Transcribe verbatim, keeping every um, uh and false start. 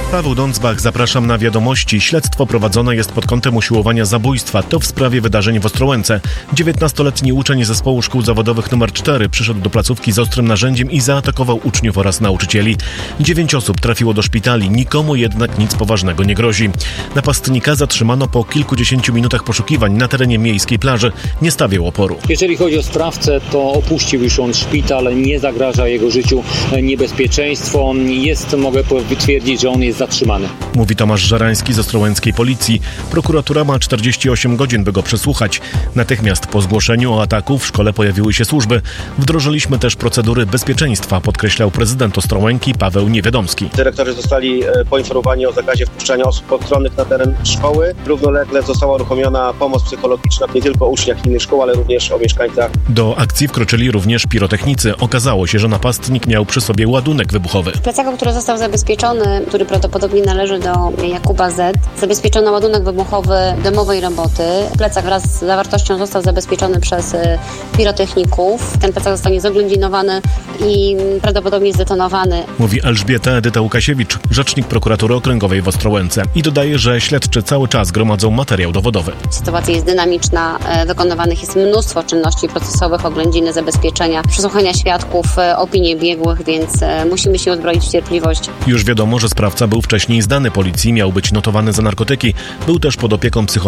Paweł Dądzbach, zapraszam na wiadomości. Śledztwo prowadzone jest pod kątem usiłowania zabójstwa. To w sprawie wydarzeń w Ostrołęce. dziewiętnastoletni uczeń zespołu szkół zawodowych numer cztery przyszedł do placówki z ostrym narzędziem i zaatakował uczniów oraz nauczycieli. Dziewięć osób trafiło do szpitali, nikomu jednak nic poważnego nie grozi. Napastnika zatrzymano po kilkudziesięciu minutach poszukiwań na terenie miejskiej plaży. Nie stawiał oporu. Jeżeli chodzi o sprawcę, to opuścił już on szpital, nie zagraża jego życiu niebezpieczeństwo. Jest, mogę potwierdzić, że on jest zatrzymany. Mówi Tomasz Żerański z ostrołęckiej policji. Prokuratura ma czterdzieści osiem godzin, by go przesłuchać. Natychmiast po zgłoszeniu o ataku w szkole pojawiły się służby. Wdrożyliśmy też procedury bezpieczeństwa, podkreślał prezydent Ostrołęki Paweł Niewiadomski. Dyrektorzy zostali poinformowani o zakazie wpuszczania osób postronnych na teren szkoły. Równolegle została uruchomiona pomoc psychologiczna nie tylko o uczniach innych szkół, ale również o mieszkańcach. Do akcji wkroczyli również pirotechnicy. Okazało się, że napastnik miał przy sobie ładunek wybuchowy. W plecaku, który został zabezpieczony, który prawdopodobnie należy do Jakuba Z, zabezpieczono ładunek wybuchowy domowej roboty. Plecak wraz z zawartością został zabezpieczony przez pirotechników. Ten plecak zostanie zoględzinowany i prawdopodobnie zdetonowany. Mówi Elżbieta Edyta Łukasiewicz, rzecznik prokuratury okręgowej w Ostrołęce. I dodaje, że śledczy cały czas gromadzą materiał dowodowy. Sytuacja jest dynamiczna, wykonywanych jest mnóstwo czynności procesowych, oględziny, zabezpieczenia, przesłuchania świadków, opinie biegłych, więc musimy się uzbroić w cierpliwość. Już wiadomo, że sprawca był wcześniej zdany policji, miał być notowany za narkotyki, był też pod opieką psychologiczną.